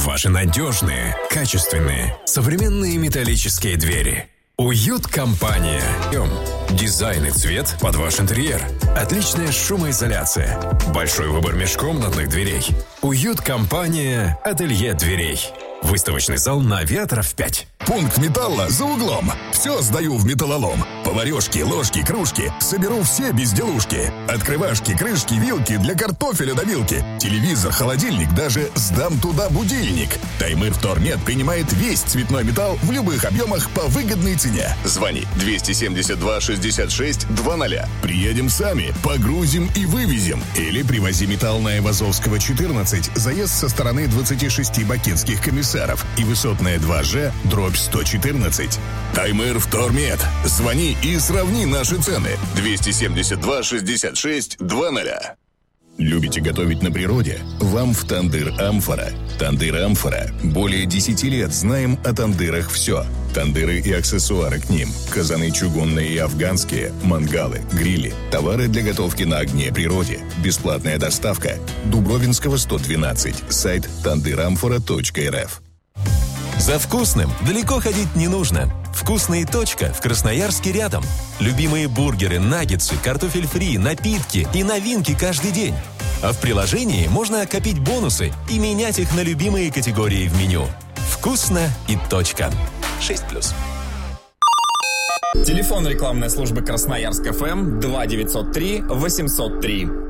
ваши надежные, качественные, современные металлические двери. Уют-компания. Дизайн и цвет под ваш интерьер. Отличная шумоизоляция. Большой выбор межкомнатных дверей. Уют-компания «Ателье дверей». Выставочный зал на Авиаторов 5. Пункт металла за углом. Все сдаю в металлолом. Поварешки, ложки, кружки. Соберу все безделушки. Открывашки, крышки, вилки для картофеля до вилки. Телевизор, холодильник, даже сдам туда будильник. Таймыр Втормет принимает весь цветной металл в любых объемах по выгодной цене. Звони 272 66 00. Приедем сами, погрузим и вывезем. Или привози металл на Айвазовского 14. Заезд со стороны 26 бакинских комиссаров. И высотная 2Ж, дробь 114. Таймыр Втормет. Звони и сравни наши цены. 272 66 00. Любите готовить на природе? Вам в Тандыр Амфора. Тандыр Амфора. Более 10 лет знаем о тандырах все. Тандыры и аксессуары к ним. Казаны чугунные и афганские, мангалы, грили. Товары для готовки на огне природе. Бесплатная доставка. Дубровинского 112. Сайт tandyramfora.rf. За вкусным далеко ходить не нужно. «Вкусная точка» в Красноярске рядом. Любимые бургеры, наггетсы, картофель фри, напитки и новинки каждый день. А в приложении можно копить бонусы и менять их на любимые категории в меню. «Вкусно» и точка. 6+. Телефон рекламной службы Красноярск ФМ 2903 803.